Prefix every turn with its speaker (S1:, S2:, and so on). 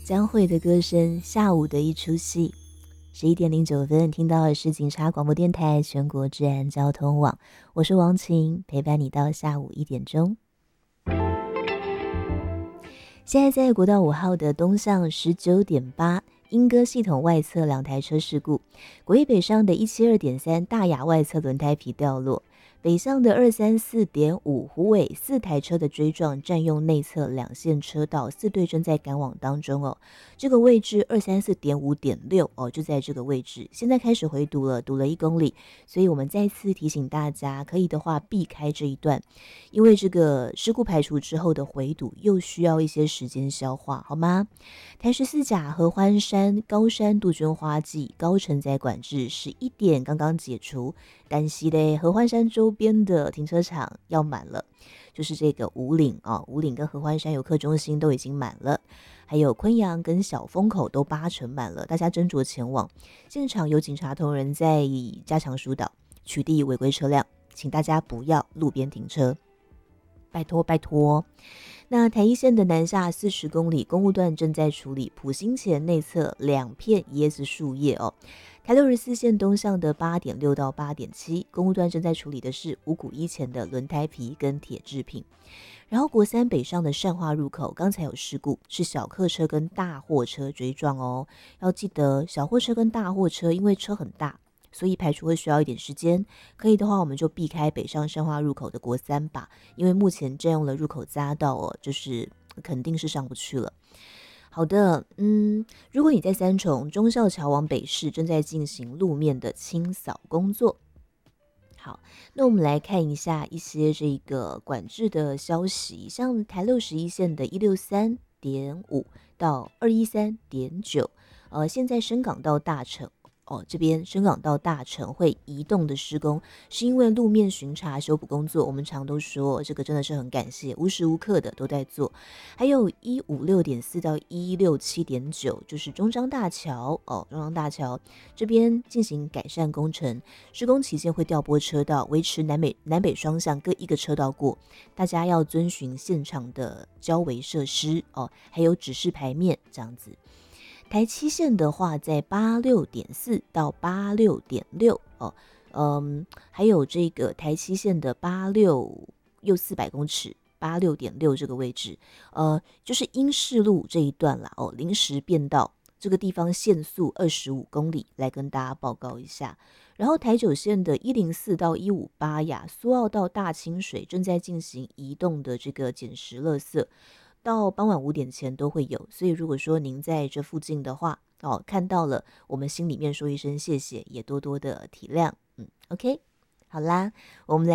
S1: 江蕙的歌声，下午的一出戏。11:09听到的是警察广播电台全国治安交通网，我是王晴，陪伴你到下午1点钟。现在在国道5号的东向 19.8莺歌系统外侧2台车事故，国一北上的 172.3 大雅外侧轮胎皮掉落，北向的 234.5 虎尾4台车的追撞占用内侧2线车道，4队正在赶往当中哦。这个位置 234.5.6 哦，就在这个位置。现在开始回堵了，堵了1公里，所以我们再次提醒大家，可以的话避开这一段，因为这个事故排除之后的回堵又需要一些时间消化，好吗？台14甲合欢山、高山杜鹃花季高承载管制11点刚刚解除，但是嘞，合欢山周边的停车场要满了，就是这个武岭啊，武岭跟合欢山游客中心都已经满了，还有昆阳跟小风口都80%满了，大家斟酌前往。现场有警察同仁在加强疏导，取缔违规车辆，请大家不要路边停车，拜托拜托。那台一线的南下40公里公务段正在处理埔心前内侧2片椰子树叶哦。台64线东向的 8.6 到 8.7 公务段正在处理的是五股一前的轮胎皮跟铁制品。然后国三北上的善化入口刚才有事故，是小客车跟大货车追撞哦。要记得小货车跟大货车因为车很大，所以排除会需要一点时间，可以的话我们就避开北上善化入口的国三吧，因为目前占用了入口匝道哦，就是肯定是上不去了。好的，如果你在三重忠孝桥往北市正在进行路面的清扫工作。好，那我们来看一下一些这个管制的消息，像台61线的163.5到213.9，现在深港到大城这边深港到大城会移动的施工，是因为路面巡查修补工作，我们常都说这个真的是很感谢，无时无刻的都在做。还有156.4到167.9，就是中彰大桥中彰大桥这边进行改善工程，施工期间会调拨车道，维持南北双向各一个车道过，大家要遵循现场的交围设施还有指示牌面这样子。台七线的话，在86.4到86.6还有这个台七线的86又400公尺，86.6这个位置，就是英市路这一段啦临时变道，这个地方限速25公里，来跟大家报告一下。然后台九线的104到158亚苏澳到大清水正在进行移动的这个捡拾垃圾。到傍晚5点前都会有，所以如果说您在这附近的话看到了，我们心里面说一声谢谢，也多多的体谅。OK， 好啦，我们来